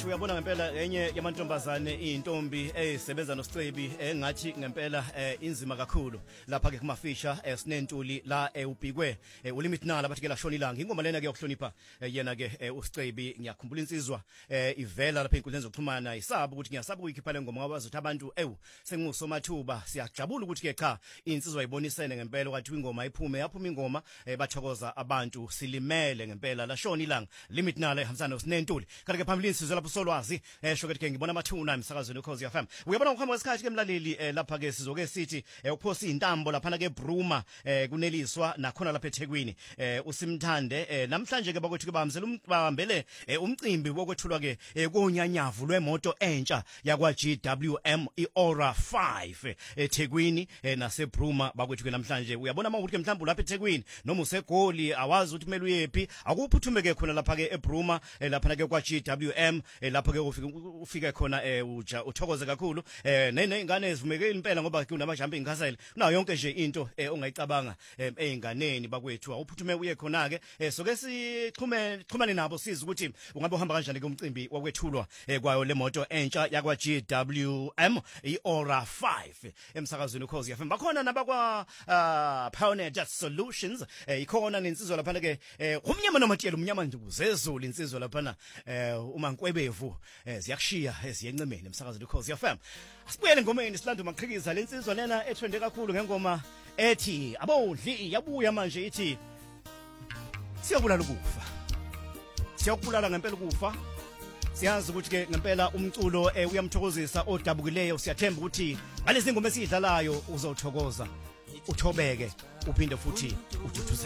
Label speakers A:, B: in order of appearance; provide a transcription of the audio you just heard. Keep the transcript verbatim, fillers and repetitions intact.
A: Msakazi uyabona ngempela enye yamantombazane intombi esebenza noSicebi engathi ngempela inzima kakhulu lapha ke kumafisha sinentuli la ubhikwe ulimit nala bathi ke la shona ilanga ingoma lena ke yokuhlonipha yena ke uSicebi ngiyakhumbula insizwa ivela lapha enkundleni zokuxhumana isaba ukuthi ngiyasaba ukuyikhipha le ngoma ngoba bazothi abantu ewu sengusomathuba siyajabula ukuthi ke cha insizwa ibonisene ngempela kwathi ingoma iphume yaphuma ingoma bathokoza abantu silimele ngempela la shona ilanga limit nala ehambisana noSinentuli kanti ke phambili insizwe lapho solwazi esho ke ngibona amathuna emsakazweni uKhosi F M uyabona ngokuhamba kwesikhathi ke mlaleli lapha ke sizoke sithi ukuphosa intambo lapha ke Bruma kuneliswa nakhona lapha eThekwini uSimthande namhlanje ke bakuthi ke bamzela umbambele umcimbi wokwethulwa ke konyanyavu lwemoto entsha yakwa G W M iOra five eThekwini naseBruma bakuthi ke namhlanje uyabona mawukuthi ke mhlawumbe lapha eThekwini noma usegoli awazi ukuthi kumele uyephi akuphuthume ke khona lapha ke eBruma lapha ke kwa G W M lapha ke ufika ufika khona uja uthokoze kakhulu nezingane ezivumeke impela ngoba kunama-jumping castle nayo yonke nje into ongayicabanga einganeni bakwethu awuphuthume uye khona ke soke sixhume xhumane nabo siza ukuthi ungabe uhamba kanjani ke umcimbi wakwethulwa kwayo le moto entsha yakwa G W M iOra five emsakazweni uKhosi F M bakhona nabakwa Pioneer Jet Solutions ikhona nensizwa lapha ke umnyama nomatiyela umnyama nje uzezulu insizwa lapha uma nkwebevu ziyakushiya eziyencemeni emsakazweni uKhosi F M asibuyele ngomeni silanda maqhikiza lensizwa lena ethwende kakhulu ngengoma ethi abodli yabuya manje ithi siyabulala ukufa siyakubulala ngempela ukufa siyazi ukuthi ke ngempela umculo uyamthokozisa odabukileyo siyathemba ukuthi ngalezi ngoma esidlalayo uzothokoza uthobeke uphinde futhi ujujuze